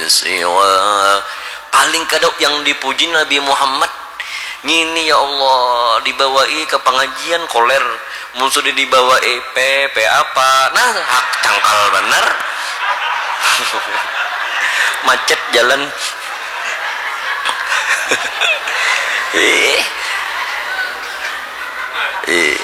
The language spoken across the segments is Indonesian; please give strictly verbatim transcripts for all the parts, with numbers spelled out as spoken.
siwa. Paling kadang yang dipuji Nabi Muhammad ngini, ya Allah, dibawai ke pengajian koler musuh dibawai P P apa, nah hak cangkal bener. Macet jalan. eh eh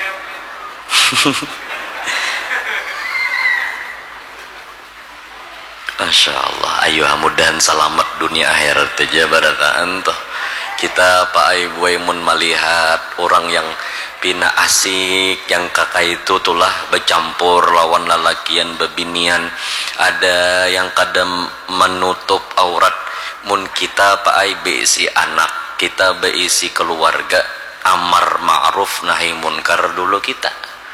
Masya Allah. Ayo mudahan selamat dunia akhirat aja barakaan toh. Kita Pak Ibu mun melihat orang yang pina asik, yang kakak itu tulah bercampur lawan lalakian bebinian, ada yang kadang menutup aurat. Mun kita Pak Ibu isi anak, kita beisi keluarga, amar ma'ruf nahi munkar dulu kita.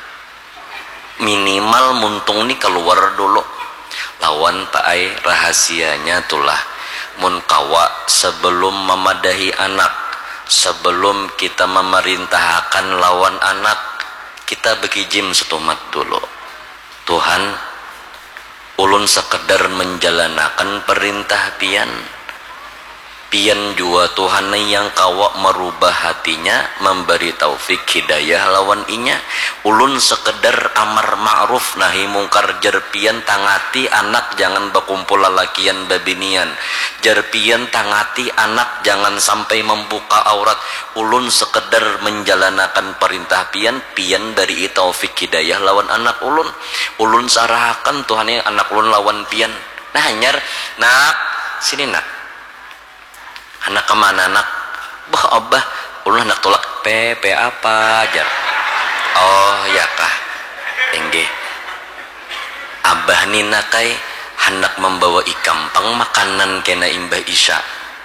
Minimal muntung nih keluar dulu. Lawan Pak Ai rahasianya tulah mun kawa sebelum memadahi anak, sebelum kita memerintahkan lawan anak, kita bekijim setumat dulu. Tuhan, ulun sekedar menjalanakan perintah pian. Pian jua Tuhan yang kawa merubah hatinya, memberi taufik hidayah lawan inya. Ulun sekedar amar ma'ruf nahi mungkar, jerpian tangati anak jangan berkumpul lalakian babinian, jerpian tangati anak jangan sampai membuka aurat. Ulun sekedar menjalanakan perintah pian, pian dari taufik hidayah lawan anak ulun. Ulun sarahakan Tuhan yang anak ulun lawan pian. Nah nyar, nak sini nak, anak kemana nak? Bah abah, ulun anak tolak P P apa aja. Oh ya kah, enggih. Abah nina kai hendak membawa ikampang makanan kena imbah isya.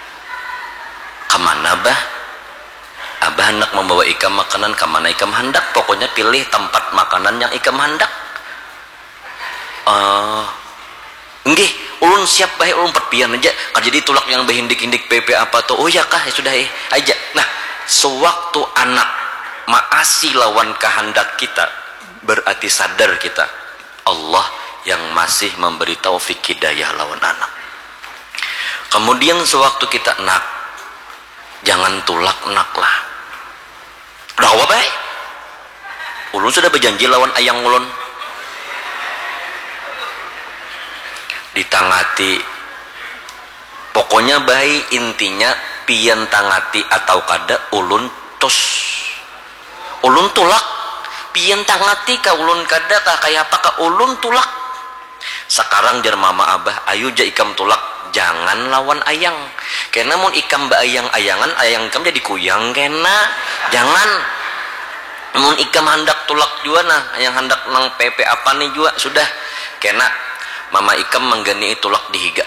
Kemana bah? Abah hendak membawa ikam makanan, kemana ikam hendak? Pokoknya pilih tempat makanan yang ikam hendak. Oh, enggih. Ulun siap baik, ulun perpian aja. Kan jadi tulak yang behindik-hindik P P apa tuh? Oh ya kah, ya sudah eh aja. Nah, sewaktu anak maasi lawan kehendak kita, berarti sadar kita Allah yang masih memberi taufik hidayah lawan anak. Kemudian sewaktu kita nak, jangan tulak nak lah. Udah apa baik? Ulun sudah berjanji lawan ayang ulun. Ditangati, pokoknya baik intinya pian tangati atau kada ulun tos ulun tulak, pian tangati ka ulun kada ka kaya apa ka ulun tulak. Sekarang jar mama abah, ayo ja ikam tulak, jangan lawan ayang. Kena mun ikam ba ayang ayangan, ayang ikam jadi kuyang kena. Jangan. Mun ikam hendak tulak juga nah, yang hendak nang P P apa nih juga sudah kena. Mama ikam menggani tulak dihiga.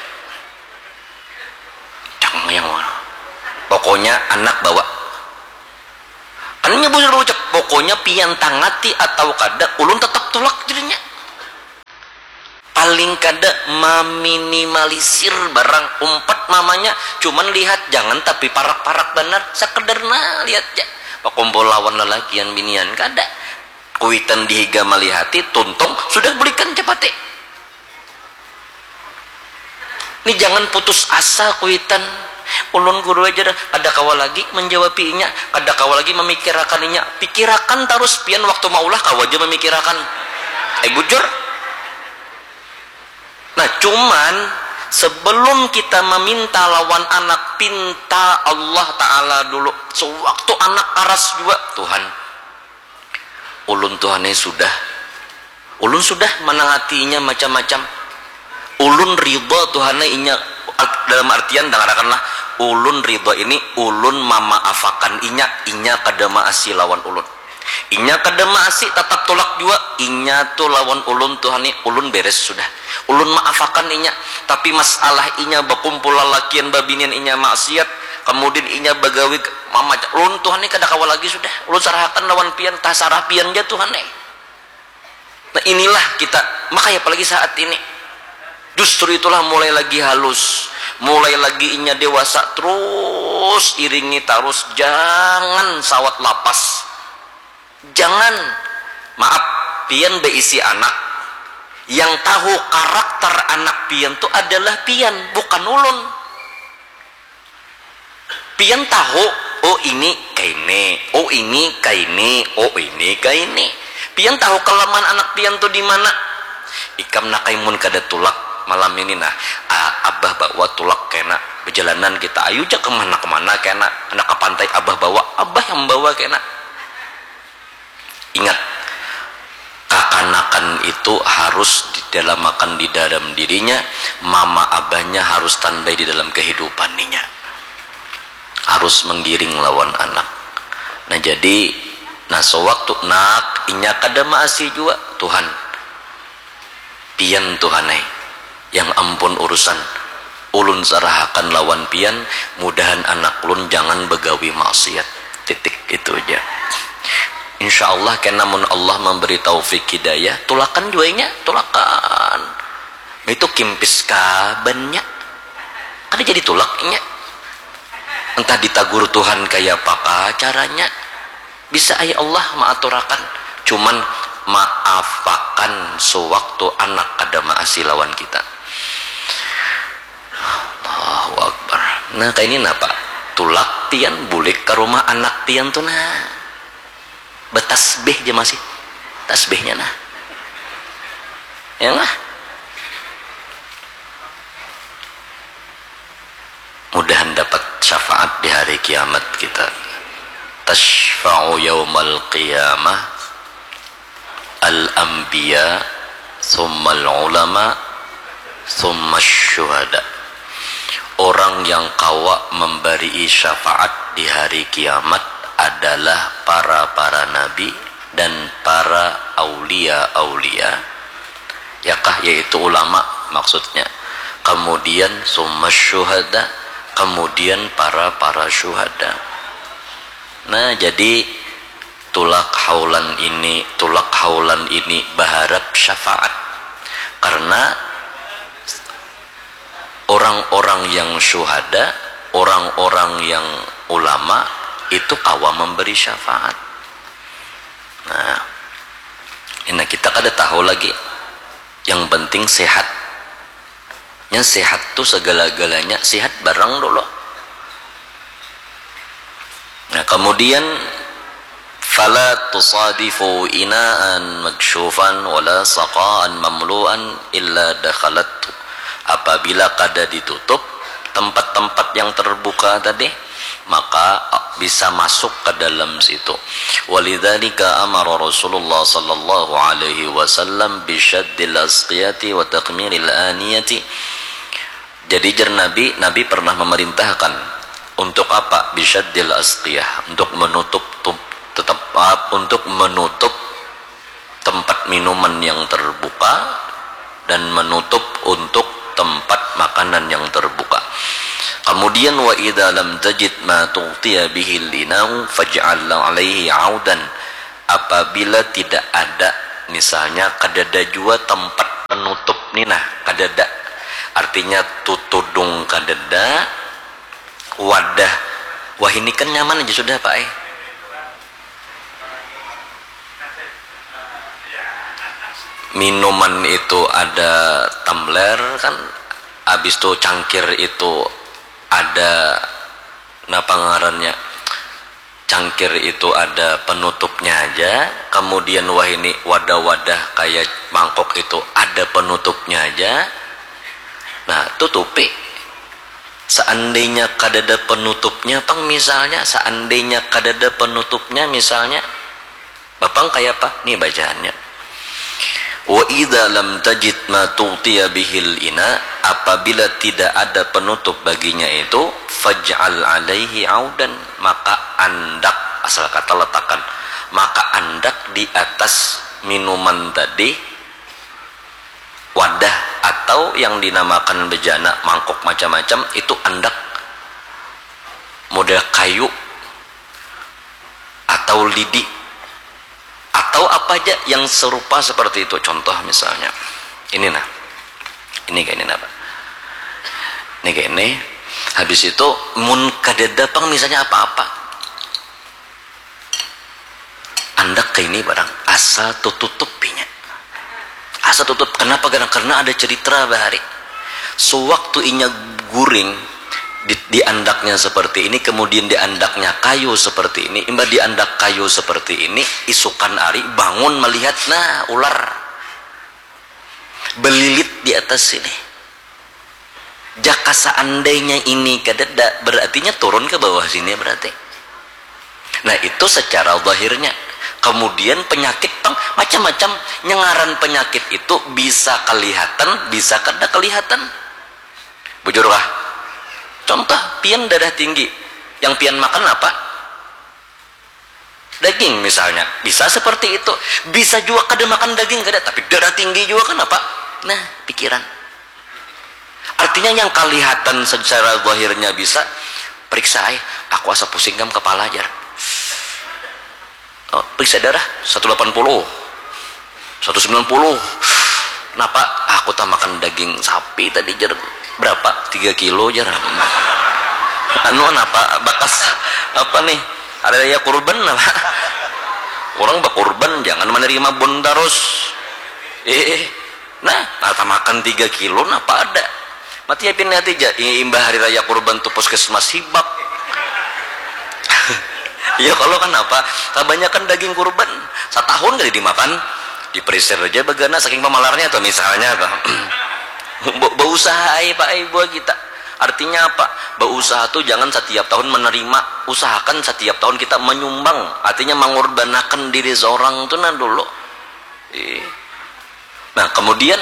Jangan yang mana. Pokoknya anak bawa. Anaknya busur ucap. Pokoknya pian tangati atau kada ulun tetap tulak jadinya. Paling kada meminimalisir barang umpat mamanya. Cuman lihat jangan tapi parak-parak benar. Sekedar nah lihat ya. Pakumpul lawan lelakian binian kada. Kuitan dihiga malihati tuntung sudah belikan cepate. Ini jangan putus asa kuitan. Ulun guru aja dah. Ada kawal lagi menjawabinya, ada kawal lagi memikirkannya. Pikirakan terus pian waktu maulah kau aja memikirkan. Eh bujur. Nah cuman sebelum kita meminta lawan anak, pinta Allah Ta'ala dulu. Sewaktu anak aras juga, Tuhan, ulun Tuhannya sudah, ulun sudah menangatinya macam-macam. Ulun ridha Tuhannya inya, dalam artian dengarkanlah, ulun ridha ini ulun mamaafakan inya, inya kada maasi lawan ulun, inya kada maasi tetap tolak juga, inya tu lawan ulun Tuhan ini ulun beres sudah, ulun maafakan inya. Tapi masalah inya berkumpul lalakian babinian inya maksiat, kemudian inya bagawi mama ulun Tuhan ini kada kawal lagi sudah, ulun sarahkan lawan pian tasarah pian ja Tuhan ini. Nah inilah kita, makanya apalagi saat ini justru itulah mulai lagi halus, mulai lagi inya dewasa, terus iringi terus, jangan sawat lapas, jangan maaf pian beisi anak, Yang tahu karakter anak pian itu adalah pian, bukan ulun. Pian tahu, oh ini kaini, oh ini kaini, oh ini kaini. Pian tahu kelemahan anak pian tuh di mana. Ikam nakaimun kada tulak malam ini nah, abah bawa tulak kena perjalanan kita, ayo aja kemana kemana kena, anak ke pantai abah bawa, abah yang bawa kena. Ingat, kakanakan itu harus didalamakan di dalam dirinya, mama abahnya harus standby di dalam kehidupannya, harus menggiring lawan anak. Nah jadi nah sewaktu nak inya kada maasi juga Tuhan pian Tuhanai yang ampun urusan ulun sarahakan lawan pian, mudahan anak ulun jangan begawi maksiat, titik itu aja. Insya Allah karena mun Allah memberi taufik hidayah, tulakan juainya, tulakan itu kimpis kabannya kada jadi tulaknya, entah ditagur Tuhan kayak apa caranya, bisa ayah Allah maaturakan, cuman maafakan sewaktu anak kada maasi lawan kita. Allahu Akbar. Nah kayak ini napa tulak tian bulik ke rumah anak tian tuh nah betasbih aja masih tasbihnya nah ya lah. Mudahan dapat syafaat di hari kiamat kita. Tashfa'u yaumal qiyamah al-anbiya thumma al-ulama thumma syuhada. Orang yang kawa memberi syafaat di hari kiamat adalah para-para nabi dan para aulia-aulia, yakah yaitu ulama maksudnya, kemudian summa syuhada, kemudian para-para syuhada. Nah jadi tulak haulan ini tulak haulan ini berharap syafaat karena orang-orang yang syuhada, orang-orang yang ulama itu kawa memberi syafaat. Nah ini kita kada tahu lagi, yang penting sehat. Yang sehat tuh segala-galanya, sehat barang dulu. Nah kemudian fala tusadifu inaan maksyufan wala saqaan mamluan illa dakhalat. Apabila kada ditutup tempat-tempat yang terbuka tadi, maka bisa masuk ke dalam situ. Walidzalika amara Rasulullah sallallahu alaihi wasallam bisyaddil asqiyati wa taqmiril aniyati. Jadi jar Nabi, Nabi pernah memerintahkan untuk apa? Bisyaddil asqiyah, untuk menutup tetap untuk menutup tempat minuman yang terbuka dan menutup untuk tempat makanan yang terbuka. Kemudian wa idza lam tajid ma tughtiya bihi al-ina'u faj'al 'alaihi 'audan. Apabila tidak ada misalnya kadada jua tempat penutup nina kadada, artinya tutudung kadada, wadah wah ini kan nyaman aja sudah Pak eh minuman itu ada tumbler kan, habis itu cangkir itu ada napa ngarannya, cangkir itu ada penutupnya aja, kemudian wah ini wadah-wadah kayak mangkok itu ada penutupnya aja. Nah tutupi, seandainya kadada penutupnya pang misalnya, seandainya kadada penutupnya misalnya bapang kayak apa nih bacaannya, wa idza lam tajid ma tughtiya bihil ina, apabila tidak ada penutup baginya itu faj'al alaihi audan, maka andak, asal kata letakkan, maka andak di atas minuman tadi, wadah atau yang dinamakan bejana mangkok macam-macam itu andak model kayu atau lidi atau apa aja yang serupa seperti itu. Contoh misalnya ini nah, ini kayak ini apa, ini kayak ini. Habis itu mun kadedapang misalnya apa-apa, andak kayak ini barang asal tutupinya, asa tutup. Kenapa? Karena ada cerita bahari. Sewaktu inya guring di, di andaknya seperti ini, kemudian di andaknya kayu seperti ini, imba di andak kayu seperti ini, isukan ari bangun melihat, nah ular belilit di atas sini. Jaka seandainya ini kadeda, berartinya turun ke bawah sini berarti. Nah itu secara zahirnya. Kemudian penyakit pang macam-macam, nyengaran penyakit itu bisa kelihatan, bisa kada kelihatan. Bujurkah? Contoh pian darah tinggi, yang pian makan apa? Daging misalnya, bisa seperti itu. Bisa juga kada makan daging kada, tapi darah tinggi juga kan apa? Nah pikiran. Artinya yang kelihatan secara zahirnya bisa, periksa ay, aku asa pusing kam kepala ajar. Oh, periksa darah seratus delapan puluh, seratus sembilan puluh. Kenapa? Aku tak makan daging sapi tadi jar. Berapa? tiga kilo jar. Anu apa? Bakas apa nih? Ada ya kurban apa? Orang berkurban jangan menerima bondaros. Eh, nah, tak makan tiga kilo napa ada? Mati ya pindah aja. Imbah hari raya kurban tuh puskesmas hibak. Iya kalau kan apa? Kebanyakan daging kurban setahun kali dimakan, diperisir aja bagana saking pemalarnya atau misalnya atau berusaha pak ibu kita. Artinya apa? Berusaha tuh jangan setiap tahun menerima, usahakan setiap tahun kita menyumbang. Artinya mengorbankan diri seorang tuh nah dulu. Nah kemudian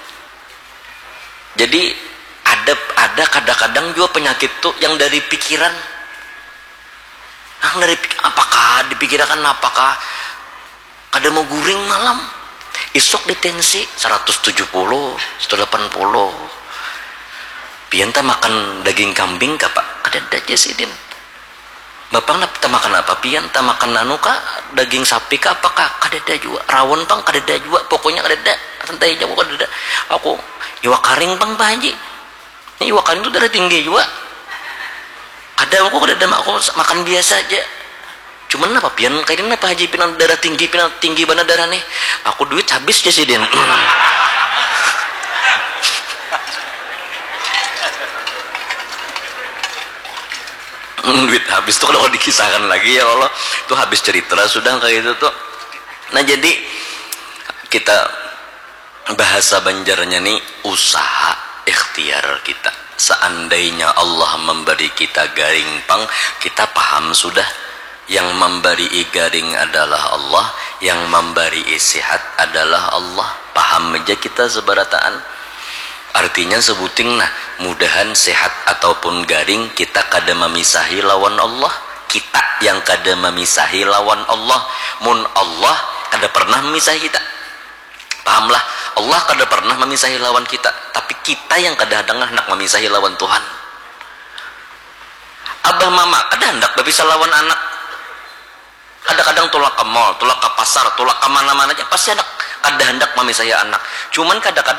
jadi ada ada kadang-kadang juga penyakit tuh yang dari pikiran. Nah, dari apakah dipikirkan apakah kada mau guring malam isok ditensi seratus tujuh puluh, seratus delapan puluh. Pian ta makan daging kambing kah pak? Kada aja sih din. Bapak nak ta makan apa? Pian ta makan anu kah? Daging sapi kah apakah? Kada ada juga. Rawon bang kada ada juga. Pokoknya kada ada. Santai aja kada ada. Aku iwa karing bang Pak Haji. Ini iwa karing itu darah tinggi juga. Ada aku kada ada aku makan biasa aja. Cuman apa pian kayak ini apa Haji pian darah tinggi pian tinggi mana darah nih. Aku duit habis aja sih din. Duit habis tuh kalau dikisahkan lagi ya Allah itu habis cerita sudah kayak itu tuh. Nah jadi kita bahasa Banjarnya nih usaha ikhtiar kita. Seandainya Allah memberi kita garing pang, kita paham sudah yang memberi garing adalah Allah, yang memberi sehat adalah Allah. Paham aja kita sebarataan. Artinya sebuting nah mudahan sehat ataupun garing kita kada memisahi lawan Allah. Kita yang kada memisahi lawan Allah. Mun Allah kada pernah memisahi kita. Pahamlah, Allah kada pernah memisahi lawan kita, tapi kita yang kadang-kadang hendak memisahi lawan Tuhan. Abah mama kada hendak bisa lawan anak. Kadang-kadang tulak ke mall, tulak ke pasar, tulak ke mana-mana aja pasti hendak kada hendak memisahi anak. Cuman kadang-kadang